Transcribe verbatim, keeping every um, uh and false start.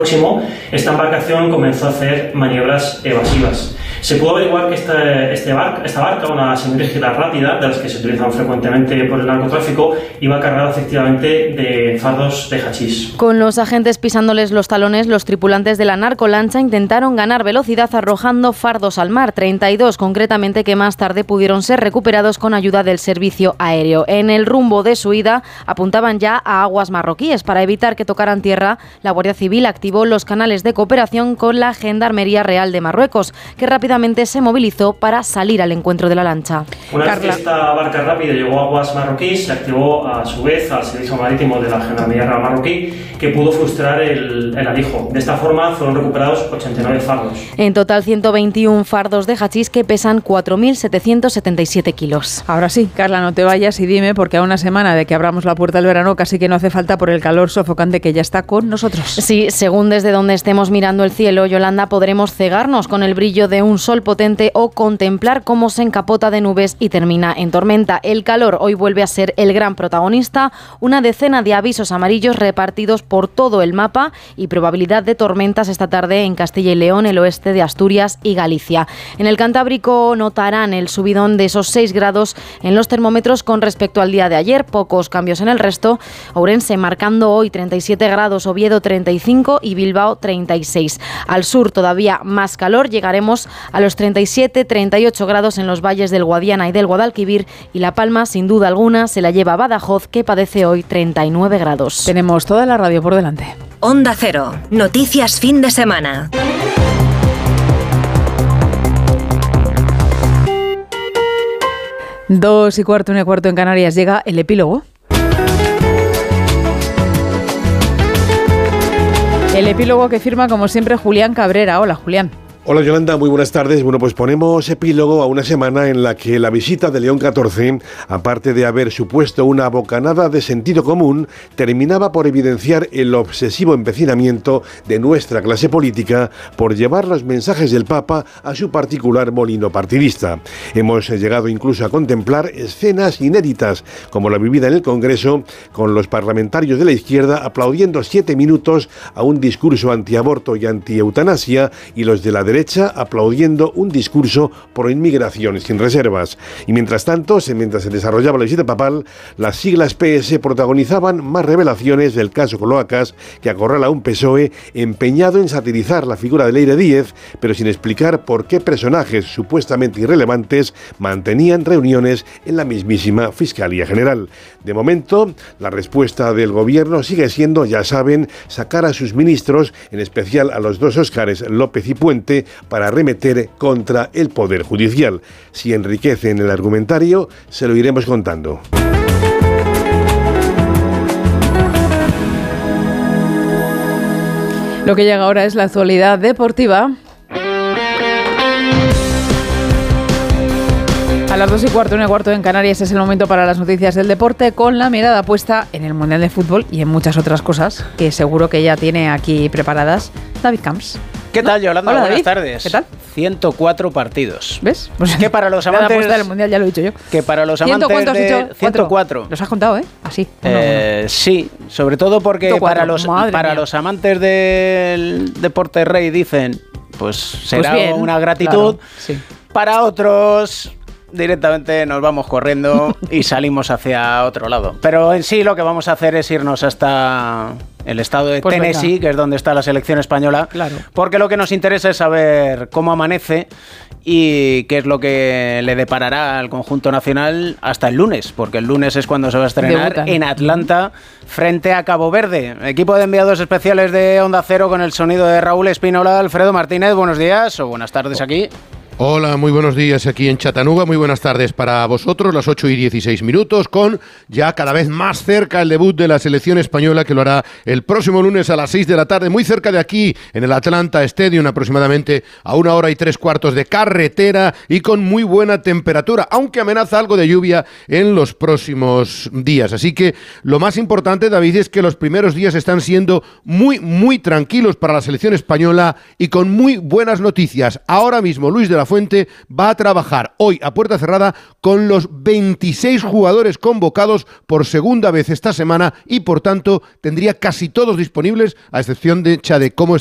próximo, esta embarcación comenzó a hacer maniobras evasivas. Se pudo averiguar que este, este barca, esta barca, una semirígida rápida, de las que se utilizan frecuentemente por el narcotráfico, iba cargada efectivamente de fardos de hachís. Con los agentes pisándoles los talones, los tripulantes de la narcolancha intentaron ganar velocidad arrojando fardos al mar, treinta y dos concretamente, que más tarde pudieron ser recuperados con ayuda del servicio aéreo. En el rumbo de su ida apuntaban ya a aguas marroquíes. Para evitar que tocaran tierra, la Guardia Civil activó los canales de cooperación con la Gendarmería Real de Marruecos, que rápidamente se movilizó para salir al encuentro de la lancha. Una vez que esta barca rápida llegó a aguas marroquíes, se activó a su vez al servicio marítimo de la Gendarmería Real marroquí, que pudo frustrar el, el alijo. De esta forma fueron recuperados ochenta y nueve fardos. En total, ciento veintiún fardos de hachís que pesan cuatro mil setecientos setenta y siete kilos. Ahora sí, Carla, no te vayas y dime, porque a una semana de que abramos la puerta del verano casi que no hace falta por el calor sofocante que ya está con nosotros. Sí, según desde donde estemos mirando el cielo, Yolanda, podremos cegarnos con el brillo de un sol potente o contemplar cómo se encapota de nubes y termina en tormenta. El calor hoy vuelve a ser el gran protagonista, una decena de avisos amarillos repartidos por todo el mapa y probabilidad de tormentas esta tarde en Castilla y León, el oeste de Asturias y Galicia. En el Cantábrico notarán el subidón de esos seis grados en los termómetros con respecto al día de ayer, pocos cambios en el resto. Ourense marcando hoy treinta y siete grados, Oviedo treinta y cinco y Bilbao treinta y seis. Al sur todavía más calor, llegaremos a los treinta y siete, treinta y ocho grados en los valles del Guadiana y del Guadalquivir, y La Palma, sin duda alguna, se la lleva Badajoz, que padece hoy treinta y nueve grados. Tenemos toda la radio por delante. Onda Cero, noticias fin de semana. Dos y cuarto, una y cuarto en Canarias, llega el epílogo. El epílogo que firma, como siempre, Julián Cabrera. Hola, Julián. Hola Yolanda, muy buenas tardes. Bueno, pues ponemos epílogo a una semana en la que la visita de León catorce, aparte de haber supuesto una bocanada de sentido común, terminaba por evidenciar el obsesivo empecinamiento de nuestra clase política por llevar los mensajes del Papa a su particular molino partidista. Hemos llegado incluso a contemplar escenas inéditas, como la vivida en el Congreso, con los parlamentarios de la izquierda aplaudiendo siete minutos a un discurso antiaborto y antieutanasia, y los de la derecha aplaudiendo un discurso pro inmigración sin reservas. Y mientras tanto, mientras se desarrollaba la visita papal, las siglas P S protagonizaban más revelaciones del caso Cloacas, que acorrala a un P S O E empeñado en satirizar la figura de Leire Díez, pero sin explicar por qué personajes supuestamente irrelevantes mantenían reuniones en la mismísima Fiscalía General. De momento, la respuesta del gobierno sigue siendo, ya saben, sacar a sus ministros, en especial a los dos Óscares López y Puente, para arremeter contra el Poder Judicial. Si enriquecen el argumentario, se lo iremos contando. Lo que llega ahora es la actualidad deportiva. A las dos y cuarto, una y cuarto en Canarias es el momento para las noticias del deporte, con la mirada puesta en el Mundial de Fútbol y en muchas otras cosas que seguro que ya tiene aquí preparadas David Camps. ¿Qué tal, Yolanda? Hola, Buenas David. tardes. ¿Qué tal? ciento cuatro partidos. ¿Ves? Pues que para los amantes del Mundial, ya lo he dicho yo. Que para los amantes ¿Cuántos has de dicho? ciento cuatro. Los has contado, ¿eh? Así. Uno, eh, uno. Sí, sobre todo porque para los para los amantes del deporte rey dicen, pues será pues bien, una gratitud. Claro, sí. Para otros directamente nos vamos corriendo y salimos hacia otro lado. Pero en sí lo que vamos a hacer es irnos hasta el estado de pues Tennessee, venga. Que es donde está la selección española, claro. Porque lo que nos interesa es saber cómo amanece y qué es lo que le deparará al conjunto nacional hasta el lunes, porque el lunes es cuando se va a estrenar Debutan. en Atlanta frente a Cabo Verde. Equipo de enviados especiales de Onda Cero con el sonido de Raúl Espínola. Alfredo Martínez, buenos días o buenas tardes aquí. Hola, muy buenos días aquí en Chattanooga, muy buenas tardes para vosotros, las ocho y dieciséis minutos, con ya cada vez más cerca el debut de la selección española, que lo hará el próximo lunes a las seis de la tarde, muy cerca de aquí, en el Atlanta Stadium, aproximadamente a una hora y tres cuartos de carretera y con muy buena temperatura, aunque amenaza algo de lluvia en los próximos días. Así que lo más importante, David, es que los primeros días están siendo muy, muy tranquilos para la selección española y con muy buenas noticias. Ahora mismo, Luis de la la Fuente va a trabajar hoy a puerta cerrada con los veintiséis jugadores convocados por segunda vez esta semana y por tanto tendría casi todos disponibles, a excepción de Chade, como